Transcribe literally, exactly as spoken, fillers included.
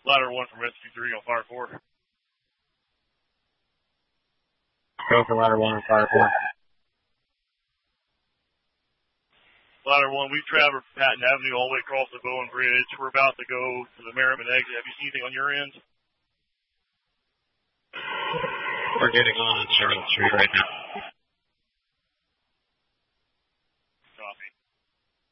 Ladder one from Rescue three on Fire four. Go for ladder one on Fire four. Ladder one, we've traveled Patton Avenue all the way across the Bowen Bridge. We're about to go to the Merriman exit. Have you seen anything on your end? We're getting on Charlotte Street right now.